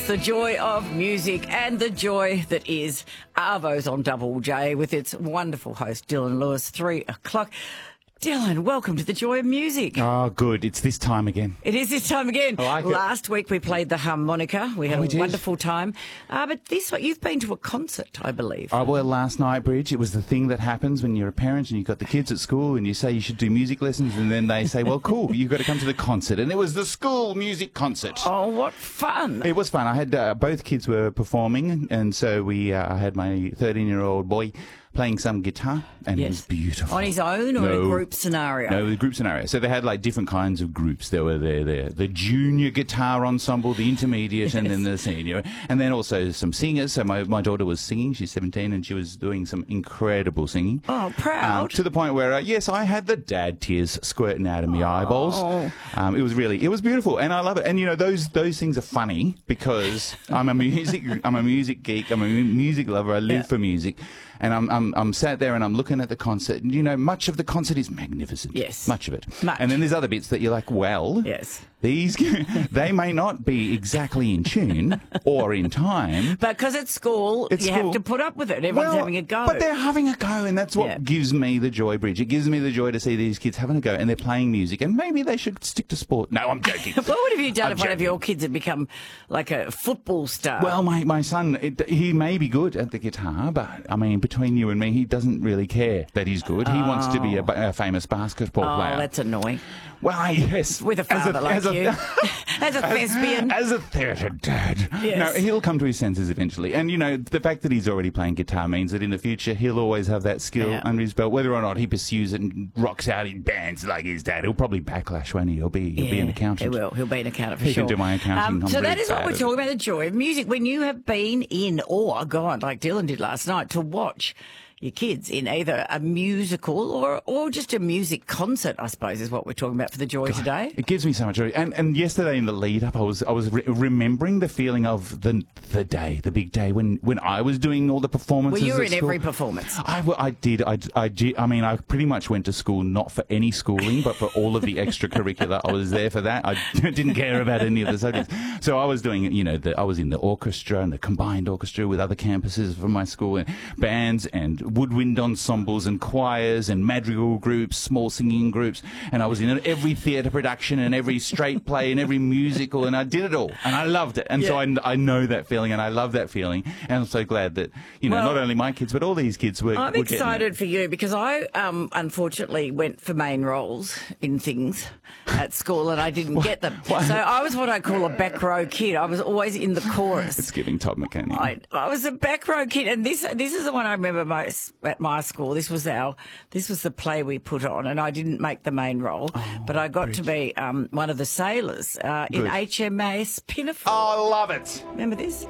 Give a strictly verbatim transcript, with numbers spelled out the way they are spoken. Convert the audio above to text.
The joy of music and the joy that is Arvo's on Double J with its wonderful host Dylan Lewis, three o'clock. Dylan, welcome to the joy of music. Oh, good. It's this time again. It is this time again. I like it. Last week we played the harmonica. We had Oh, we a did. wonderful time. Uh, but this week you've been to a concert, I believe. Oh, well, last night, Bridge, it was the thing that happens when you're a parent and you've got the kids at school and you say you should do music lessons and then they say, well, cool, you've got to come to the concert. And it was the school music concert. Oh, what fun. It was fun. I had uh, both kids were performing, and so we. Uh, I had my thirteen-year-old boy playing some guitar, and Yes. it was beautiful. On his own or in a No. group scenario? No, the group scenario. So they had like different kinds of groups. There were the the, the junior guitar ensemble, the intermediate, and then the senior, and then also some singers. So my, my daughter was singing. She's seventeen, and she was doing some incredible singing. Oh, proud. Um, to the point where, uh, yes, I had the dad tears squirting out of my eyeballs. Oh. Um, it was really, it was beautiful, and I love it. And you know, those those things are funny because I'm a music, I'm a music geek, I'm a mu- music lover. I live Yeah. for music, and I'm I'm I'm sat there and I'm looking at the concert. And, you know, much of the concert is magnificent. Yes. much of it. Much. And then there's other bits that you're like, well, Yes. these they may not be exactly in tune or in time. But because it's school, It's you school. have to put up with it. Everyone's Well, having a go. But they're having a go, and that's what Yeah. gives me the joy, Bridge. It gives me the joy to see these kids having a go, and they're playing music, and maybe they should stick to sport. No, I'm joking. What would have you done I'm if one of joking. your kids had become like a football star? Well, my, my son, it, he may be good at the guitar, but, I mean, between you and me, he doesn't really care that he's good. He wants to be a, ba- a famous basketball oh, player. that's annoying. Well, yes. With a As father like as a- you. As a thespian. As a theatre dad. Yes. No, he'll come to his senses eventually. And, you know, the fact that he's already playing guitar means that in the future he'll always have that skill Yeah. under his belt. Whether or not he pursues it and rocks out in bands like his dad, he'll probably backlash, won't he? He'll be, he'll be an accountant. He will. He'll be an accountant for He sure. can do my accounting. I'm so that really is what bad we're at it. talking about, the joy of music. When you have been in or gone, like Dylan did last night, to watch your kids in either a musical or or just a music concert, I suppose, is what we're talking about for the joy today. It gives me so much joy. And and yesterday in the lead up, I was I was re- remembering the feeling of the the day, the big day when, when I was doing all the performances. Well, you were at in school. every performance. I, w- I did. I, I, did- I mean, I pretty much went to school not for any schooling, but for all of the extracurricular. I was there for that. I didn't care about any of the subjects. So I was doing, you know, the, I was in the orchestra and the combined orchestra with other campuses from my school, and bands and woodwind ensembles and choirs and madrigal groups, small singing groups. And I was in every theatre production and every straight play and every musical, and I did it all. And I loved it. And so I, I know that feeling, and I love that feeling. And I'm so glad that, you know, Well, not only my kids, but all these kids were. I'm were getting it. excited for you because I, um, unfortunately, went for main roles in things at school and I didn't get them. What? So I was what I call a back row kid. I was always in the chorus. It's giving Todd McCann. I, I was a back row kid, and this this is the one I remember most at my school. This was our this was the play we put on, and I didn't make the main role, but I got to be um, one of the sailors uh, in Good. H M A S Pinafore. Oh, I love it. Remember this?